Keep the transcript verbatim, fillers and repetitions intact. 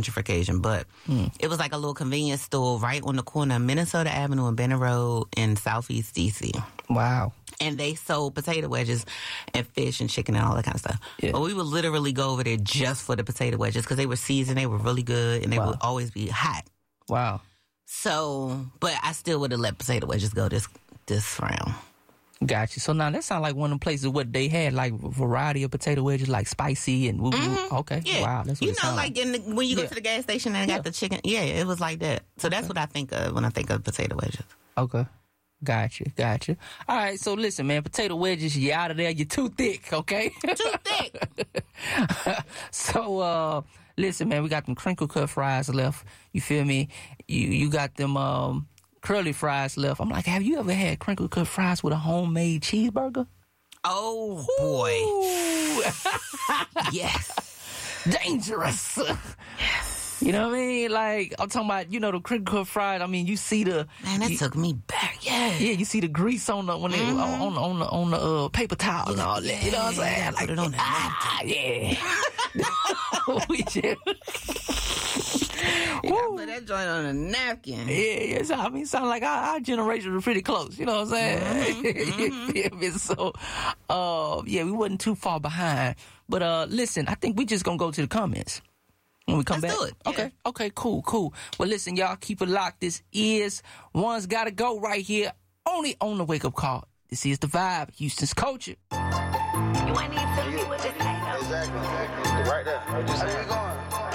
gentrification, but mm. it was like a little convenience store right on the corner of Minnesota Avenue and Benner Road in Southeast D C. Wow. And they sold potato wedges and fish and chicken and all that kind of stuff. Yeah. But we would literally go over there just for the potato wedges because they were seasoned, they were really good, and they wow. would always be hot. Wow. So, but I still would have let potato wedges go this this round. Gotcha. So now that sounds like one of the places where they had like a variety of potato wedges, like spicy and woo woo. Mm-hmm. Okay. Yeah. Wow. That's what you it know, like, like. in the, when you go yeah. to the gas station and yeah. got the chicken. Yeah, it was like that. So that's okay. what I think of when I think of potato wedges. Okay. Gotcha, gotcha. All right, so listen, man, potato wedges, you out of there, you're too thick, okay? Too thick. So, uh, listen, man, we got them crinkle cut fries left. You feel me? You you got them um, curly fries left. I'm like, have you ever had crinkle cut fries with a homemade cheeseburger? Oh, boy. Yes. Dangerous. Yes. You know what I mean? Like, I'm talking about, you know, the crinkle cut fries. I mean, you see the... Man, that you, took me back, yeah. Yeah, you see the grease on the when mm-hmm. they, on, on the, on the uh, paper towel and all that. You know what I'm saying? Like, put it on ah, yeah. We just... You gotta put that joint on a napkin. Yeah, yeah. So, I mean, sound like our, our generation was pretty close. You know what I'm saying? Mm-hmm. Mm-hmm. So, uh, yeah, we wasn't too far behind. But uh, listen, I think we just gonna go to the comments. When we come Let's back. do it. Yeah. Okay. Okay, cool, cool. Well, listen, y'all, keep it locked. This is One's Gotta Go right here, only on the Wake Up Call. This is The Vibe, Houston's culture. You ain't even tell me what this ain't. Exactly, exactly. Right there. Right there. How you going?